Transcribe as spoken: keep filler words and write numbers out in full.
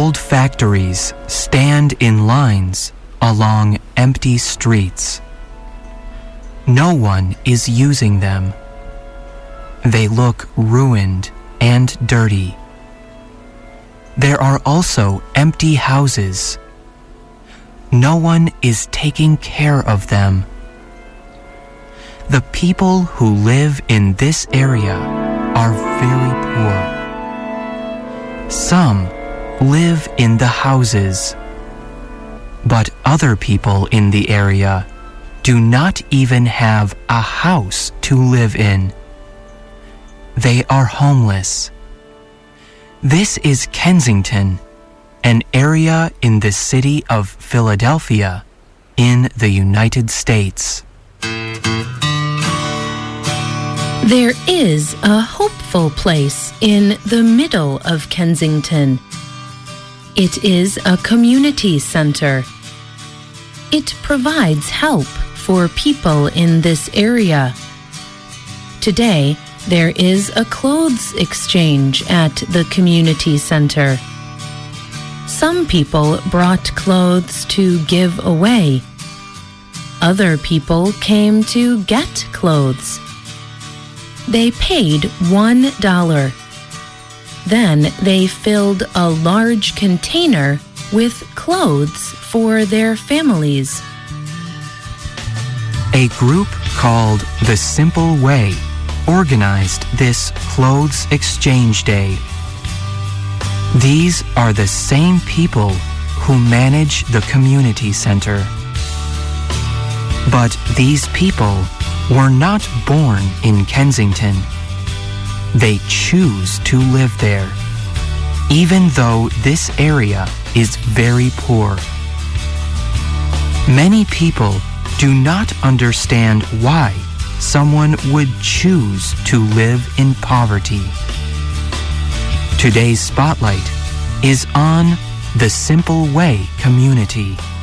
Old factories stand in lines along empty streets. No one is using them. They look ruined and dirty. There are also empty houses. No one is taking care of them. The people who live in this area are very poor. Some live in the houses, but other people in the area do not even have a house to live in. They are homeless. This is Kensington, an area in the city of Philadelphia in the United States. There is a hopeful place in the middle of Kensington. It is a community center. It provides help for people in this area. Today, there is a clothes exchange at the community center. Some people brought clothes to give away. Other people came to get clothes. They paid one dollar. Then they filled a large container with clothes for their families. A group called The Simple Way organized this Clothes Exchange Day. These are the same people who manage the community center. But these people were not born in Kensington. They choose to live there, even though this area is very poor. Many people do not understand why someone would choose to live in poverty. Today's spotlight is on the Simple Way community.